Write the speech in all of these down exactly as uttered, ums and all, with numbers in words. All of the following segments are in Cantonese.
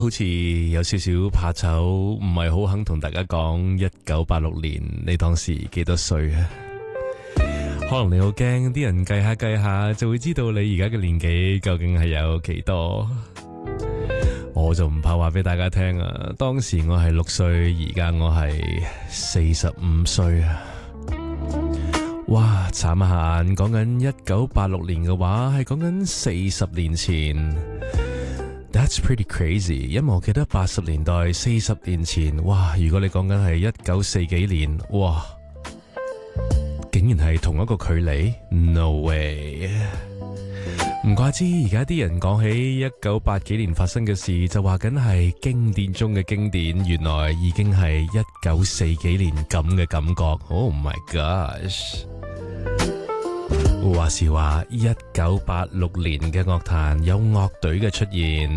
好似有少少怕醜，唔係好肯同大家講一九八六年你當時幾多歲啊？可能你好驚啲人計下計下就會知道你而家嘅年紀究竟係有幾多。我就唔怕話俾大家聽啊，當時我係六歲，而家我係四十五歲啊！哇，眨下眼講緊一九八六年嘅話，係講緊四十年前。That's pretty crazy， 因為我記得八十年代四十年前，哇！如果你講緊係一九四幾年，哇，竟然係同一個距離 ，no way！ 唔怪之而家啲人講起一九八幾年發生嘅事，就話緊係經典中嘅經典，原來已經係一九四幾年咁嘅感覺。Oh my gosh！話時話一九八六年嘅樂壇有樂隊嘅出現，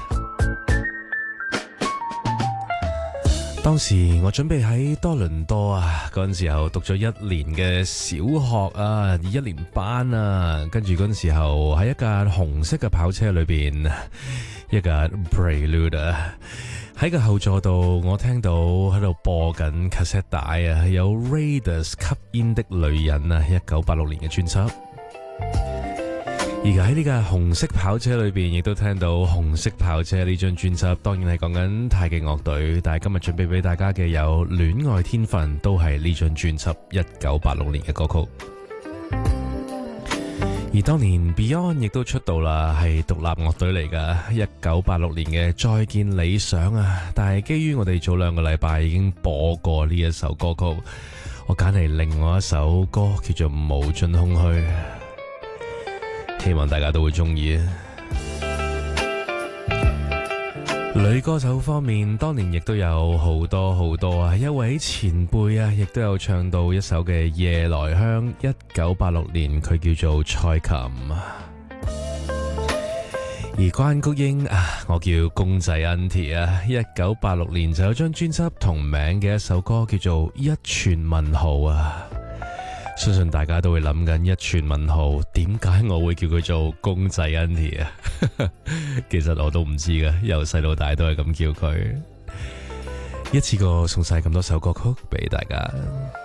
當時我準備喺多倫多啊，嗰陣時候讀咗一年嘅小學啊，一年班啊，跟住嗰陣時候喺一架紅色嘅跑車裏邊，一架 Prelude 啊，喺個後座度，我聽到喺度播緊 cassette 帶啊，有 Raiders 吸煙的女人啊，一九八六年嘅專輯。而家喺呢架紅色跑車裏邊，亦都聽到紅色跑車呢張專輯，當然係講緊太極樂隊。但係今日準備俾大家嘅有戀愛天分，都係呢張專輯一九八六年嘅歌曲。而當年 Beyond 亦都出道啦，係獨立樂隊嚟噶，一九八六年嘅再見理想啊。但係基於我哋早兩個禮拜已經播過呢一首歌曲，我揀嚟另外一首歌叫做無盡空虛。希望大家都會中意啊！女歌手方面，當年亦都有好多好多啊！一位前輩啊，亦都有唱到一首嘅《夜來香》，一九八六年佢叫做蔡琴。而關菊英啊，我叫公仔 Auntie 啊，一九八六年就有張專輯同名嘅一首歌叫做《一串問號》啊。相信大家都會諗緊一串問號，點解我會叫佢做公仔 Auntie 啊？其實我都唔知噶，由細到大都係咁叫佢。一次過送晒咁多首歌曲俾大家。